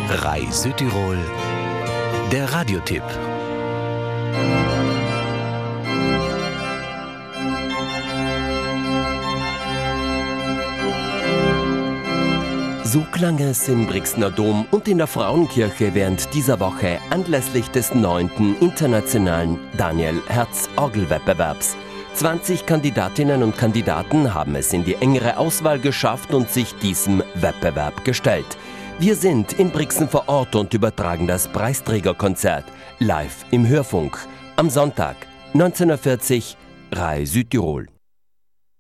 RAI Südtirol, der Radiotipp. So klang es im Brixner Dom und in der Frauenkirche während dieser Woche anlässlich des 9. internationalen Daniel Herz Orgelwettbewerbs. 20 Kandidatinnen und Kandidaten haben es in die engere Auswahl geschafft und sich diesem Wettbewerb gestellt. Wir sind in Brixen vor Ort und übertragen das Preisträgerkonzert live im Hörfunk. Am Sonntag, 19:40 Uhr, RAI Südtirol.